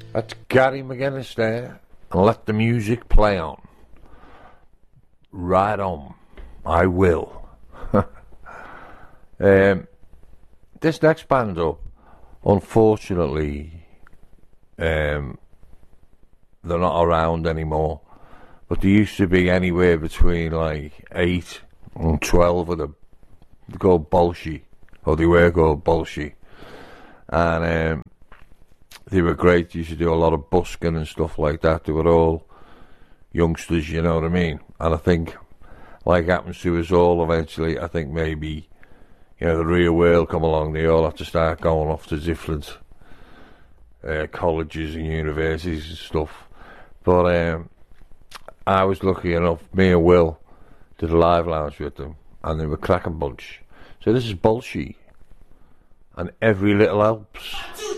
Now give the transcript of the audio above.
That's Gary McGuinness there, and let the music play on. Right on. I will. This next band up, unfortunately, they're not around anymore. But there used to be anywhere between like 8 and 12 of them. They're called Bolshie, or they were called Bolshie. And they were great. They used to do a lot of busking and stuff like that. They were all youngsters, you know what I mean? And I think, like happens to us all eventually, I think maybe, the real world come along, they all have to start going off to different colleges and universities and stuff. But I was lucky enough, me and Will did a live lounge with them, and they were cracking bunch. So this is Bolshie, and Every Little Helps.